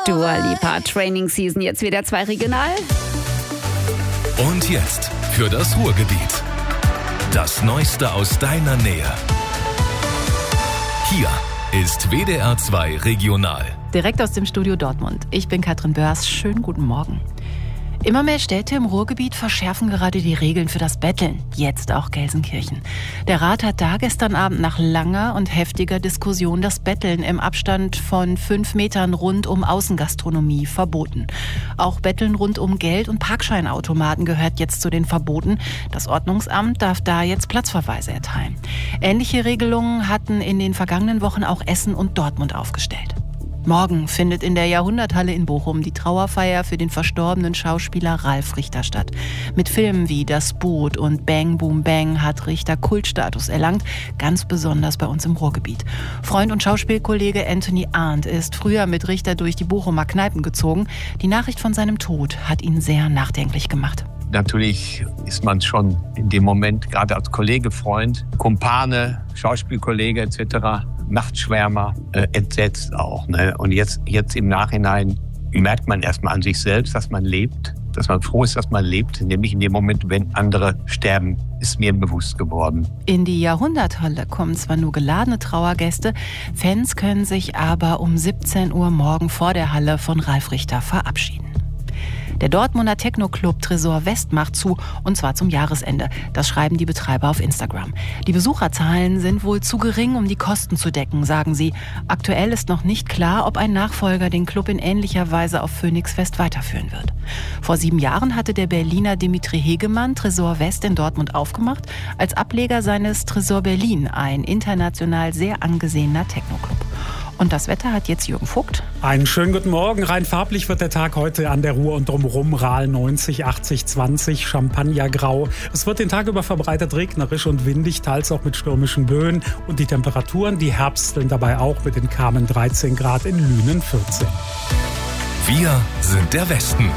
Dua Lipa, Training Season, jetzt WDR 2 regional. Und jetzt für das Ruhrgebiet. Das Neueste aus deiner Nähe. Hier ist WDR 2 regional. Direkt aus dem Studio Dortmund. Ich bin Katrin Börs. Schönen guten Morgen. Immer mehr Städte im Ruhrgebiet verschärfen gerade die Regeln für das Betteln. Jetzt auch Gelsenkirchen. Der Rat hat da gestern Abend nach langer und heftiger Diskussion das Betteln im Abstand von 5 Metern rund um Außengastronomie verboten. Auch Betteln rund um Geld- und Parkscheinautomaten gehört jetzt zu den Verboten. Das Ordnungsamt darf da jetzt Platzverweise erteilen. Ähnliche Regelungen hatten in den vergangenen Wochen auch Essen und Dortmund aufgestellt. Morgen findet in der Jahrhunderthalle in Bochum die Trauerfeier für den verstorbenen Schauspieler Ralf Richter statt. Mit Filmen wie Das Boot und Bang Boom Bang hat Richter Kultstatus erlangt, ganz besonders bei uns im Ruhrgebiet. Freund und Schauspielkollege Anthony Arndt ist früher mit Richter durch die Bochumer Kneipen gezogen. Die Nachricht von seinem Tod hat ihn sehr nachdenklich gemacht. Natürlich ist man schon in dem Moment, gerade als Kollege, Freund, Kumpane, Schauspielkollege etc., Nachtschwärmer, entsetzt auch. Ne? Und jetzt im Nachhinein merkt man erstmal an sich selbst, dass man lebt, dass man froh ist, dass man lebt. Nämlich in dem Moment, wenn andere sterben, ist mir bewusst geworden. In die Jahrhunderthalle kommen zwar nur geladene Trauergäste, Fans können sich aber um 17 Uhr morgen vor der Halle von Ralf Richter verabschieden. Der Dortmunder Techno-Club Tresor West macht zu, und zwar zum Jahresende. Das schreiben die Betreiber auf Instagram. Die Besucherzahlen sind wohl zu gering, um die Kosten zu decken, sagen sie. Aktuell ist noch nicht klar, ob ein Nachfolger den Club in ähnlicher Weise auf Phoenixfest weiterführen wird. Vor 7 Jahren hatte der Berliner Dimitri Hegemann Tresor West in Dortmund aufgemacht, als Ableger seines Tresor Berlin, ein international sehr angesehener Techno-Club. Und das Wetter hat jetzt Jürgen Vogt. Einen schönen guten Morgen. Rein farblich wird der Tag heute an der Ruhr und drumherum. Rahl 90, 80, 20, Champagnergrau. Es wird den Tag über verbreitet regnerisch und windig, teils auch mit stürmischen Böen. Und die Temperaturen, die herbsteln dabei auch mit den kahlen 13 Grad, in Lünen 14. Wir sind der Westen.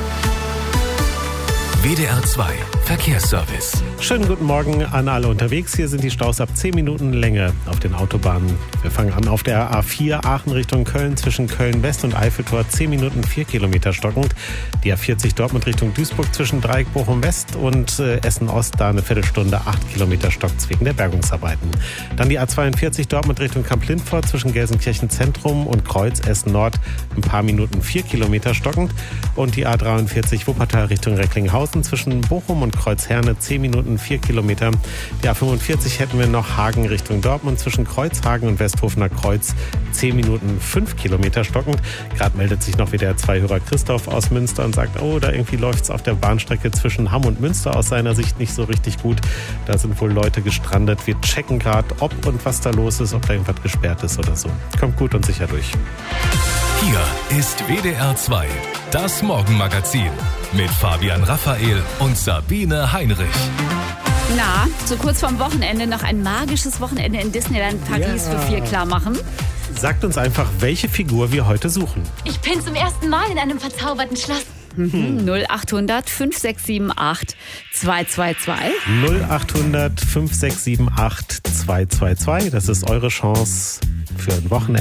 WDR 2 Verkehrsservice. Schönen guten Morgen an alle unterwegs. Hier sind die Staus ab 10 Minuten Länge auf den Autobahnen. Wir fangen an auf der A4 Aachen Richtung Köln zwischen Köln West und Eiffeltor 10 Minuten 4 Kilometer stockend. Die A40 Dortmund Richtung Duisburg zwischen Dreieck Bochum West und Essen Ost da eine Viertelstunde 8 Kilometer stockt wegen der Bergungsarbeiten. Dann die A42 Dortmund Richtung Kamp-Lindfort zwischen Gelsenkirchen Zentrum und Kreuz Essen Nord ein paar Minuten 4 Kilometer stockend. Und die A43 Wuppertal Richtung Recklinghausen zwischen Bochum und Kreuzherne 10 Minuten 4 Kilometer. Die A45 hätten wir noch Hagen Richtung Dortmund zwischen Kreuzhagen und Westhofener Kreuz 10 Minuten 5 Kilometer stockend. Gerade meldet sich noch wieder Hörer Christoph aus Münster und sagt, da irgendwie läuft es auf der Bahnstrecke zwischen Hamm und Münster aus seiner Sicht nicht so richtig gut. Da sind wohl Leute gestrandet. Wir checken gerade, ob und was da los ist, ob da irgendwas gesperrt ist oder so. Kommt gut und sicher durch. Hier ist WDR 2, das Morgenmagazin mit Fabian Raphael und Sabine Heinrich. Na, so kurz vorm Wochenende noch ein magisches Wochenende in Disneyland Paris für 4 klar machen. Sagt uns einfach, welche Figur wir heute suchen. Ich bin zum ersten Mal in einem verzauberten Schloss. 0800 5678 222. 0800 5678 222. Das ist eure Chance für ein Wochenende.